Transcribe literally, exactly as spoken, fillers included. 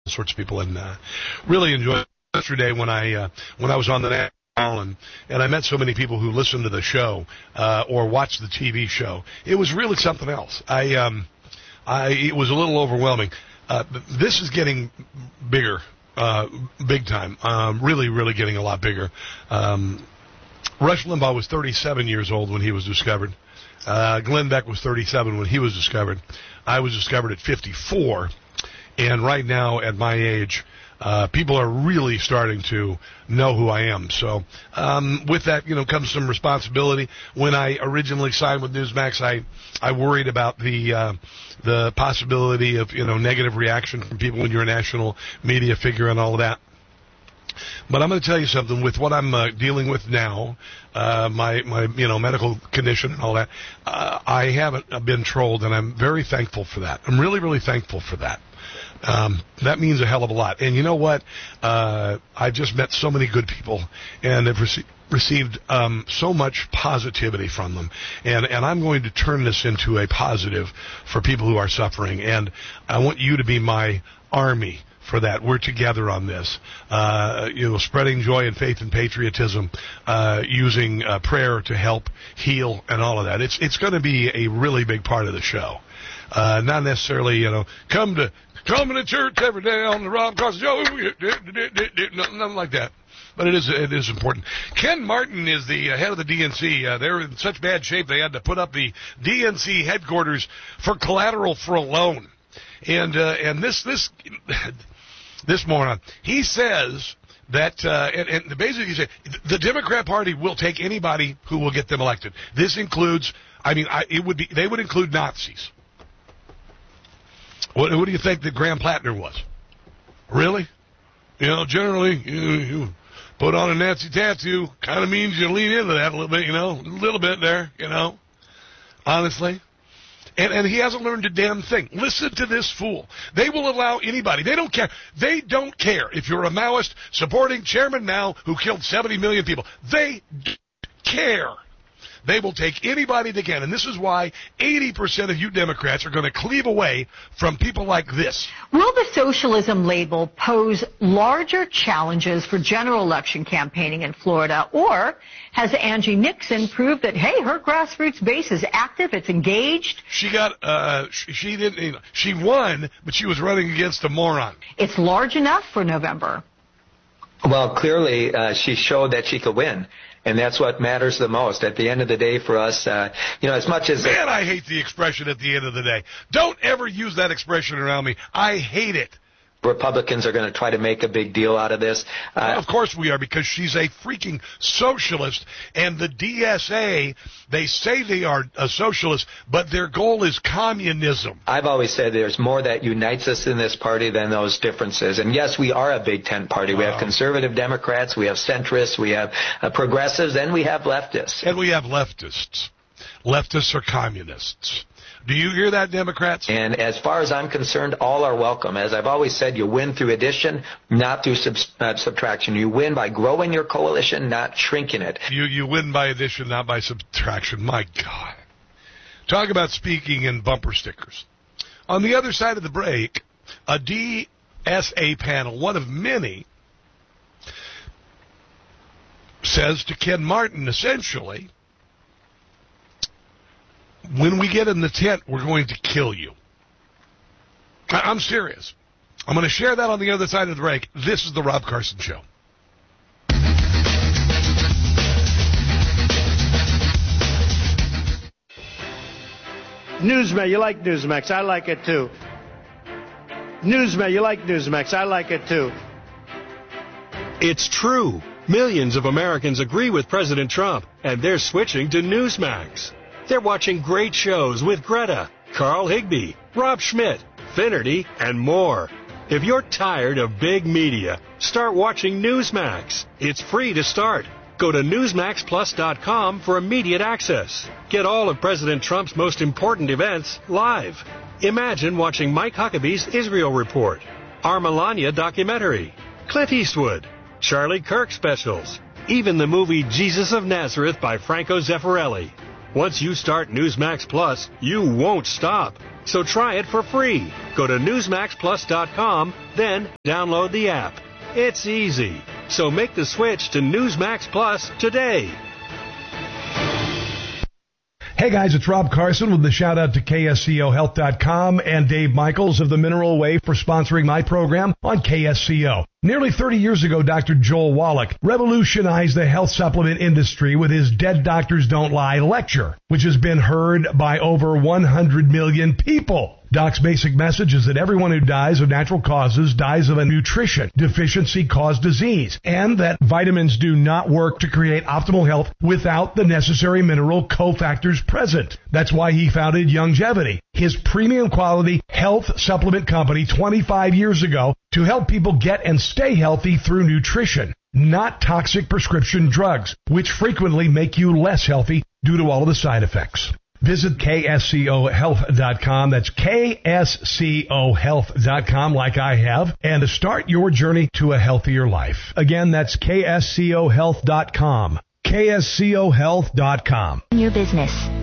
sorts of people, and uh, really enjoyed it yesterday when I uh, when I was on the national and and I met so many people who listened to the show uh, or watched the T V show. It was really something else. I um I it was a little overwhelming. Uh, this is getting bigger, uh, big time. Um, really, really getting a lot bigger. Um, Rush Limbaugh was thirty-seven years old when he was discovered. Uh, Glenn Beck was thirty-seven when he was discovered. I was discovered at fifty-four. And right now, at my age, uh, people are really starting to know who I am. So um, with that, you know, comes some responsibility. When I originally signed with Newsmax, I, I worried about the uh, the possibility of, you know, negative reaction from people when you're a national media figure and all of that. But I'm going to tell you something. With what I'm uh, dealing with now, uh, my my you know medical condition and all that, uh, I haven't been trolled, and I'm very thankful for that. I'm really, really thankful for that. Um, that means a hell of a lot. And you know what? Uh, I've just met so many good people, and have rece- received um, so much positivity from them. And, and I'm going to turn this into a positive for people who are suffering. And I want you to be my army for that. We're together on this. Uh, you know, spreading joy and faith and patriotism, uh, using uh, prayer to help heal and all of that. It's it's going to be a really big part of the show. Uh, not necessarily, you know, come to come to church every day on the Rob Carson show, nothing like that. But it is it is important. Ken Martin is the head of the D N C. Uh, they're in such bad shape they had to put up the D N C headquarters for collateral for a loan. And uh, and this this this moron, he says that uh, and, and basically he said the Democrat Party will take anybody who will get them elected. This includes, I mean, I, it would be they would include Nazis. What, what do you think that Graham Plattner was? Really? You know, generally, you, you put on a Nazi tattoo kind of means you lean into that a little bit, you know, a little bit there, you know, honestly. And, and he hasn't learned a damn thing. Listen to this fool. They will allow anybody. They don't care. They don't care if you're a Maoist supporting Chairman Mao who killed seventy million people. They don't care. They will take anybody they can, and this is why eighty percent of you Democrats are going to cleave away from people like this. Will the socialism label pose larger challenges for general election campaigning in Florida, or has Angie Nixon proved that, hey, her grassroots base is active, it's engaged? She got, uh, she, she didn't, you know, she won, but she was running against a moron. It's large enough for November. Well, clearly, uh, she showed that she could win. And that's what matters the most. At the end of the day for us, uh, you know, as much as... Man, I hate the expression at the end of the day. Don't ever use that expression around me. I hate it. Republicans are going to try to make a big deal out of this. Uh, well, of course we are, because she's a freaking socialist, and the D S A, they say they are a socialist, but their goal is communism. I've always said there's more that unites us in this party than those differences. And yes, we are a big tent party. We wow. have conservative Democrats, we have centrists, we have uh, progressives, and we have leftists. And we have leftists. Leftists are communists. Do you hear that, Democrats? And as far as I'm concerned, all are welcome. As I've always said, you win through addition, not through sub- uh, subtraction. You win by growing your coalition, not shrinking it. You you win by addition, not by subtraction. My God. Talk about speaking in bumper stickers. On the other side of the break, a D S A panel, one of many, says to Ken Martin, essentially, when we get in the tent, we're going to kill you. I'm serious. I'm going to share that on the other side of the break. This is the Rob Carson Show. Newsmax, you like Newsmax. I like it too. Newsmax, you like Newsmax. I like it too. It's true. Millions of Americans agree with President Trump, and they're switching to Newsmax. They're watching great shows with Greta, Carl Higbie, Rob Schmidt, Finnerty, and more. If you're tired of big media, start watching Newsmax. It's free to start. Go to newsmax plus dot com for immediate access. Get all of President Trump's most important events live. Imagine watching Mike Huckabee's Israel Report, our Melania documentary, Clint Eastwood, Charlie Kirk specials, even the movie Jesus of Nazareth by Franco Zeffirelli. Once you start Newsmax Plus, you won't stop. So try it for free. Go to newsmax plus dot com, then download the app. It's easy. So make the switch to Newsmax Plus today. Hey guys, it's Rob Carson with the shout out to K S C O health dot com and Dave Michaels of the Mineral Way for sponsoring my program on K S C O. Nearly thirty years ago, Doctor Joel Wallach revolutionized the health supplement industry with his Dead Doctors Don't Lie lecture, which has been heard by over one hundred million people. Doc's basic message is that everyone who dies of natural causes dies of a nutrition deficiency caused disease, and that vitamins do not work to create optimal health without the necessary mineral cofactors present. That's why he founded Youngevity, his premium quality health supplement company twenty-five years ago, to help people get and stay healthy through nutrition, not toxic prescription drugs, which frequently make you less healthy due to all of the side effects. Visit K S C O health dot com. That's K S C O health dot com, like I have, and to start your journey to a healthier life. Again, that's K S C O health dot com. K S C O health dot com. Your business.